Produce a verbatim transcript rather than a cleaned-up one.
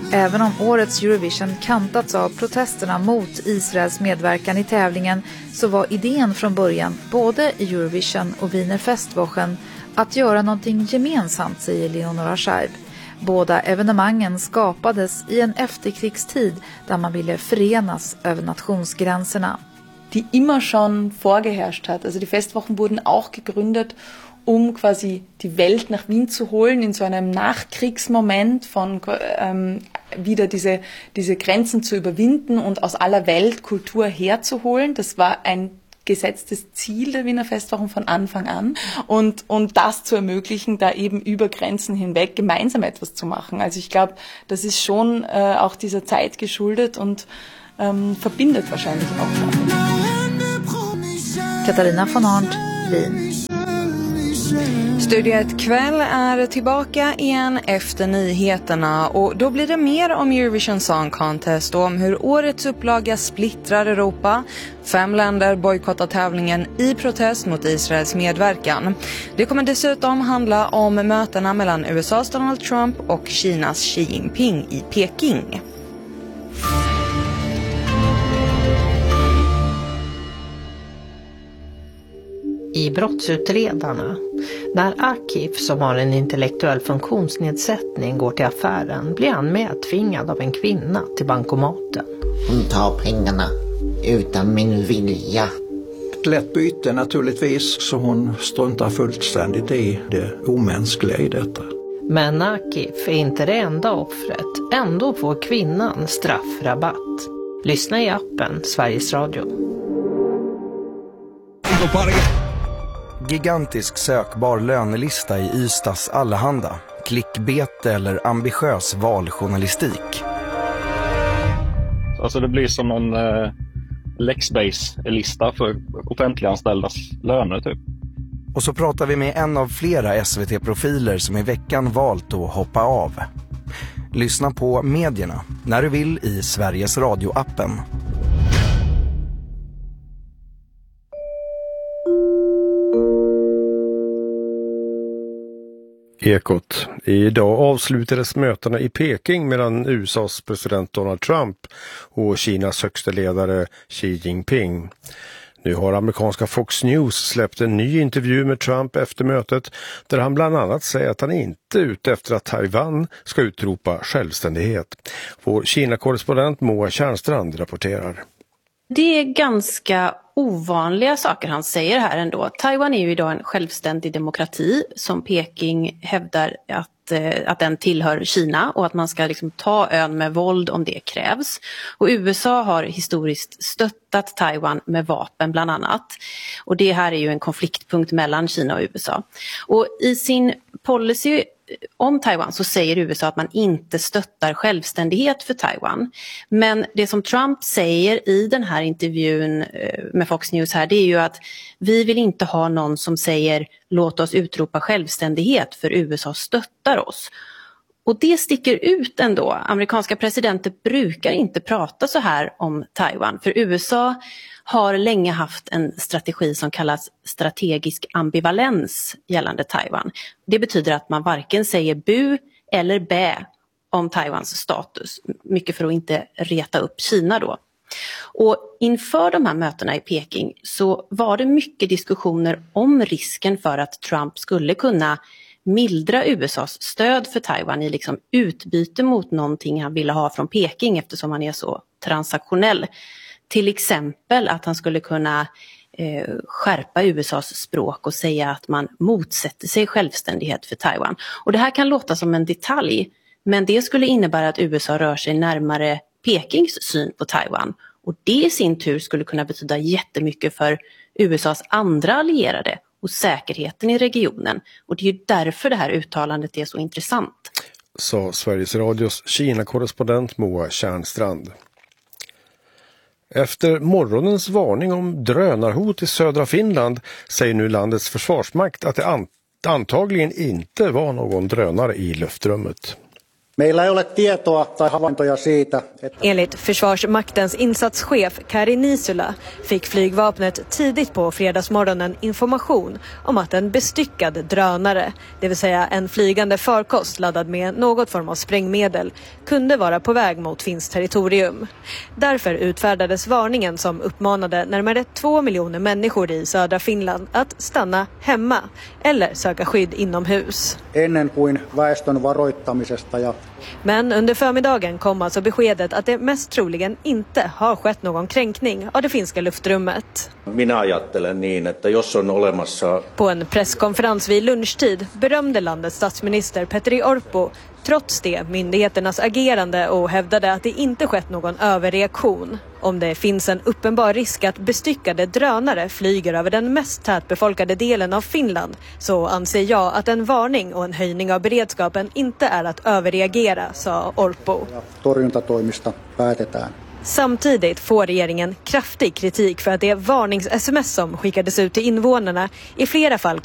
Även om årets Eurovision kantats av protesterna mot Israels medverkan i tävlingen så var idén från början, både i Eurovision och Wiener Festwochen, att göra någonting gemensamt, säger Leonora Scheib. Båda evenemangen skapades i en efterkrigstid där man ville förenas över nationsgränserna. Die immer schon vorgeherrscht hat. Also die Festwochen wurden auch gegründet, um quasi die Welt nach Wien zu holen, in so einem Nachkriegsmoment von ähm, wieder diese, diese Grenzen zu überwinden und aus aller Welt Kultur herzuholen. Das war ein gesetztes Ziel der Wiener Festwochen von Anfang an und, und das zu ermöglichen, da eben über Grenzen hinweg gemeinsam etwas zu machen. Also ich glaube, das ist schon äh, auch dieser Zeit geschuldet und ähm, verbindet wahrscheinlich auch damit. Katarina von Arndt, Wien. Studio ett kväll är tillbaka igen efter nyheterna och då blir det mer om Eurovision Song Contest och om hur årets upplaga splittrar Europa. Fem länder bojkottar tävlingen i protest mot Israels medverkan. Det kommer dessutom handla om mötena mellan U S A:s Donald Trump och Kinas Xi Jinping i Peking. I brottsutredarna. När Akif, som har en intellektuell funktionsnedsättning, går till affären blir han medtvingad av en kvinna till bankomaten. Hon tar pengarna utan min vilja. Ett lätt byte naturligtvis, så hon struntar fullständigt i det omänskliga i detta. Men Akif är inte det enda offret. Ändå får kvinnan straffrabatt. Lyssna i appen Sveriges Radio. Gigantisk sökbar lönelista i Ystads Allehanda. Klickbete eller ambitiös valjournalistik. Alltså det blir som en eh, Lexbase-lista för offentliganställdas löner typ. Och så pratar vi med en av flera S V T-profiler som i veckan valt att hoppa av. Lyssna på medierna när du vill i Sveriges Radio-appen. Ekot. Idag avslutades mötena i Peking mellan U S A:s president Donald Trump och Kinas högsta ledare Xi Jinping. Nu har amerikanska Fox News släppt en ny intervju med Trump efter mötet där han bland annat säger att han inte är ute efter att Taiwan ska utropa självständighet. Vår Kina-korrespondent Moa Tjärnstrand rapporterar. Det är ganska ovanliga saker han säger här ändå. Taiwan är ju idag en självständig demokrati som Peking hävdar att, eh, att den tillhör Kina och att man ska liksom ta ön med våld om det krävs. Och U S A har historiskt stöttat Taiwan med vapen bland annat. Och det här är ju en konfliktpunkt mellan Kina och U S A. Och i sin policy om Taiwan så säger U S A att man inte stöttar självständighet för Taiwan. Men det som Trump säger i den här intervjun med Fox News här, det är ju att vi vill inte ha någon som säger låt oss utropa självständighet för U S A stöttar oss. Och det sticker ut ändå. Amerikanska presidenter brukar inte prata så här om Taiwan. För U S A har länge haft en strategi som kallas strategisk ambivalens gällande Taiwan. Det betyder att man varken säger bu eller bä om Taiwans status. Mycket för att inte reta upp Kina då. Och inför de här mötena i Peking så var det mycket diskussioner om risken för att Trump skulle kunna mildra U S A:s stöd för Taiwan i liksom utbyte mot någonting han ville ha från Peking eftersom han är så transaktionell. Till exempel att han skulle kunna eh, skärpa U S A:s språk och säga att man motsätter sig självständighet för Taiwan. Och det här kan låta som en detalj, men det skulle innebära att U S A rör sig närmare Pekings syn på Taiwan. Och det i sin tur skulle kunna betyda jättemycket för U S A:s andra allierade och säkerheten i regionen. Och det är ju därför det här uttalandet är så intressant. Sa Sveriges Radios Kina-korrespondent Moa Tjärnstrand. Efter morgonens varning om drönarhot i södra Finland säger nu landets försvarsmakt att det an- antagligen inte var någon drönare i luftrummet. Meillä ei ole tietoa tai havaintoja siitä, että... Enligt Försvarsmaktens insatschef Kari Nisula fick flygvapnet tidigt på fredagsmorgonen information om att en bestyckad drönare, det vill säga en flygande farkost laddad med något form av sprängmedel, kunde vara på väg mot finskt territorium. Därför utfärdades varningen som uppmanade närmare två miljoner människor i södra Finland att stanna hemma eller söka skydd inomhus. Ennen kuin väestön varoittamisesta ja... Men under förmiddagen kom alltså beskedet att det mest troligen inte har skett någon kränkning av det finska luftrummet. Minä ajattelen niin, että jos on olemassa... På en presskonferens vid lunchtid berömde landets statsminister Petteri Orpo trots det myndigheternas agerande och hävdade att det inte skett någon överreaktion. Om det finns en uppenbar risk att bestyckade drönare flyger över den mest tätbefolkade delen av Finland så anser jag att en varning och en höjning av beredskapen inte är att överreagera, sa Orpo. Torjuntatoimista päätetään. Samtidigt får regeringen kraftig kritik för att det varnings-sms som skickades ut till invånarna i flera fall